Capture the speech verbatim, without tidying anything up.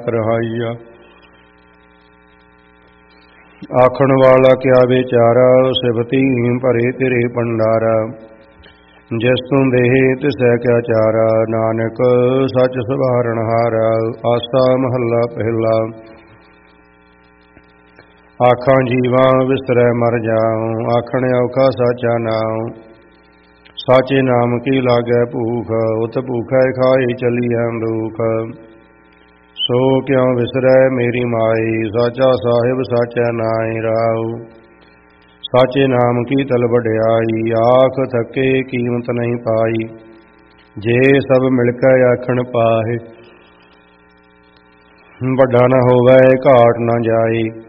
ਜਾਤ ਰਹਾਈਆ। ਆਖਣ ਵਾਲਾ ਕਿਆ ਵਿਚਾਰਾ, ਸਿਵਤੀ ਭਰੇ ਤੇਰੇ ਭੰਡਾਰਾ। ਜਿਸ ਤੂੰ ਦੇਹ ਤਿਸੈ ਕਿਆ ਚਾਰਾ, ਨਾਨਕ ਸੱਚ ਸਵਾਰਣ ਹਾਰਾ। ਆਸਾ ਮਹੱਲਾ ਪਹਿਲਾ। ਆਖਾਂ ਜੀਵਾਂ ਵਿਸਰੈ ਮਰ ਜਾਉ, ਆਖਣ ਔਖਾ ਸਾਚਾ ਨਾਉ। ਸਾਚੇ ਨਾਮ ਕੀ ਲਾਗੈ ਭੂਖ, ਉਤ ਭੂਖੈ ਖਾਏ ਚਲੀਐ ਦੁਖ। ਸੋ ਕਿਉ ਵਿਸਰੈ ਮੇਰੀ ਮਾਈ, ਸਾਚਾ ਸਾਹਿਬ ਸਾਚੈ ਨਾਇ ਰਾਉ। ਸਾਚੇ ਨਾਮ ਕੀ ਤਲ ਵਡਿਆਈ, ਆਖ ਥਕੇ ਕੀਮਤ ਨਹੀਂ ਪਾਈ। ਜੇ ਸਭ ਮਿਲ ਕੇ ਆਖਣ ਪਾਹੇ, ਵੱਡਾ ਨ ਹੋਵੈ ਘਾਟ ਨ ਜਾਈ।